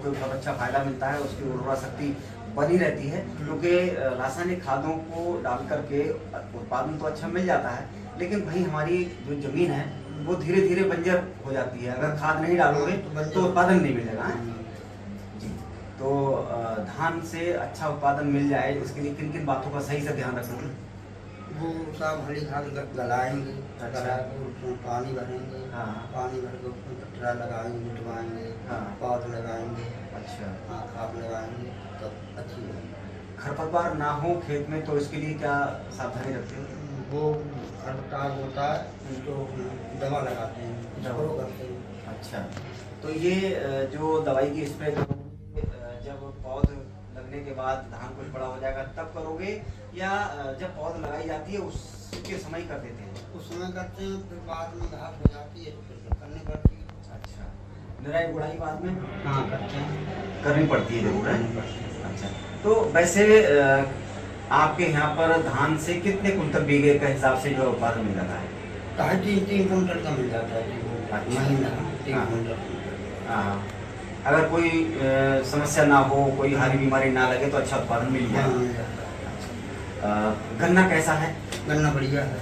को बहुत अच्छा फायदा मिलता है, उसकी उर्वरा शक्ति बनी रहती है, क्योंकि रासायनिक खादों को डाल करके उत्पादन तो अच्छा मिल जाता है, लेकिन भाई हमारी जो जमीन है वो धीरे धीरे बंजर हो जाती है। अगर खाद नहीं डालोगे तो उत्पादन नहीं मिलेगा जी। तो धान से अच्छा उत्पादन मिल जाए इसके लिए किन किन बातों का सही से ध्यान रखना? वो सब हरी घास गलाएंगे, उसमें पानी भरेंगे, पानी भर के उसमें कचरा लगाएंगे, मिटवाएंगे, पौध लगाएंगे, अच्छा खाद लगाएंगे, तब अच्छी होगी। खरपतवार ना हो खेत में तो इसके लिए क्या सावधानी रखते हैं? वो खरपतवार होता है तो दवा लगाते हैं, स्प्रे करते हैं। अच्छा, तो ये जो दवाई की स्प्रे करोगे जब पौध लगने के बाद धान कुछ बड़ा हो जाएगा तब करोगे, या जब पौध लगाई जाती है उसके समय कर देते हैं? उस समय करते हैं, फिर बाद में घास हो जाती है फिर करनी पड़ती है। अच्छा, निराई गुड़ाई बाद में? हाँ करते हैं, करनी पड़ती है जरूर है। अच्छा, तो वैसे आपके यहाँ पर धान से कितने कुंटल बीघे के हिसाब से जो उत्पादन मिल जाता है? 2.5-3 कुंटल का मिल जाता है महीना, 3 कुंटल। हाँ, अगर कोई समस्या ना हो, कोई हारी बीमारी ना लगे तो अच्छा उत्पादन मिल जाए। गन्ना कैसा है? गन्ना बढ़िया है।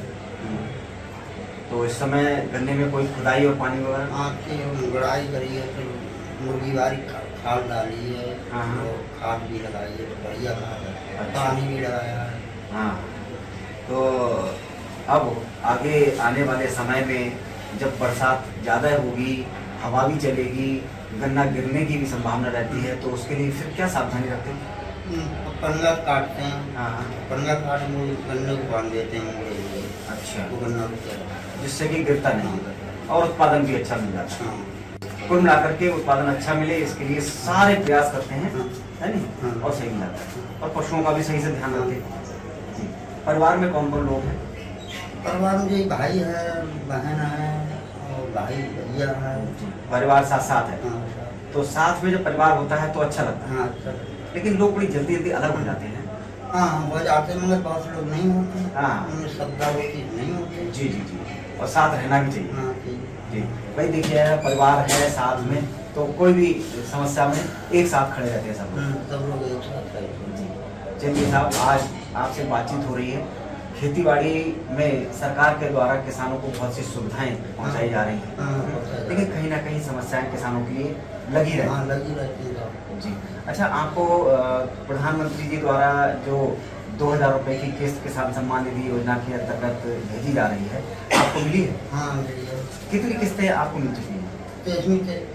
तो इस समय गन्ने में कोई खुदाई और पानी वगैरह? आपकी गुड़ाई करी है, फिर मुर्गी वाली खाद डाली है, खाद भी लगाई है, तो बढ़िया खाद है। अच्छा। पानी भी लगाया है। हाँ, तो अब आगे आने वाले समय में जब बरसात ज़्यादा होगी, हवा भी चलेगी, गन्ना गिरने की भी संभावना रहती है, तो उसके लिए फिर क्या सावधानी रखते हैं? पन्ना काटते हैं। हाँ, पन्ना काट गन्ने को बांध देते हैं मोड़े हुए। अच्छा, वो गन्ना जिससे कि गिरता नहीं और उत्पादन भी अच्छा मिल जाता है। कुल मिलाकर के उत्पादन अच्छा मिले इसके लिए सारे प्रयास करते हैं, है नहीं? और सही मिल जाता है, और पशुओं का भी सही से ध्यान रखते हैं। परिवार में कौन कौन लोग हैं? परिवार में जो भाई है, बहन है और भाई भैया है। परिवार साथ साथ है। तो साथ में जब परिवार होता है तो अच्छा लगता है। लेकिन लोग बड़ी जल्दी जल्दी अलग हो जाते हैं। हाँ, हो जाते हैं, मगर बहुत लोग नहीं होते। हाँ, उनमें श्रद्धा होती नहीं होती। जी जी जी, और साथ रहना भी चाहिए। हाँ जी भाई, देखिए परिवार है साथ में तो कोई भी समस्या में एक साथ खड़े रहते हैं सब लोग एक साथ रहते हैं। चलिए साहब, आज आपसे बातचीत हो रही है। खेतीबाड़ी में सरकार के द्वारा किसानों को बहुत सी सुविधाएं पहुंचाई जा रही हैं, लेकिन कहीं ना कहीं समस्याएं किसानों के लिए लगी रहती है जी। अच्छा, आपको प्रधानमंत्री जी द्वारा जो 2000 रुपए की किस्त किसान सम्मान निधि योजना के अंतर्गत भेजी जा रही है, आपको मिली है? हाँ मिली है। कितनी किस्तें आपको मिल चुकी हैं?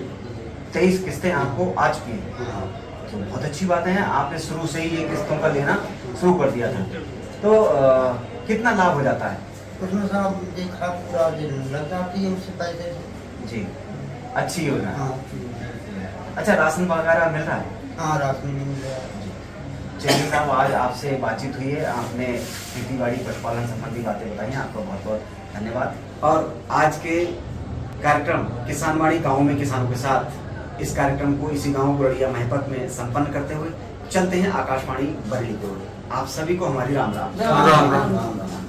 23 किस्तें आपको आ चुकी हैं। तो बहुत अच्छी बात है, आपने शुरू से ही ये किस्तों का लेना शुरू कर दिया था। तो कितना लाभ हो जाता है उसमें? साहब देखा पूरा लग जाती है उससे पैसे जी। अच्छी योजना। हाँ, अच्छा, राशन वगैरह मिल रहा है? हाँ, राशन भी मिल रहा है। चलिए साहब, आज आपसे बातचीत हुई है, आपने खेती बाड़ी पशुपालन संबंधी बातें बताई हैं, आपका बहुत बहुत धन्यवाद। और आज के कार्यक्रम किसानवाड़ी गाँव में किसानों के साथ, इस कार्यक्रम को इसी गाँव गुरड़िया महपत में संपन्न करते हुए चलते हैं आकाशवाणी बरेली की ओर। आप सभी को हमारी राम राम।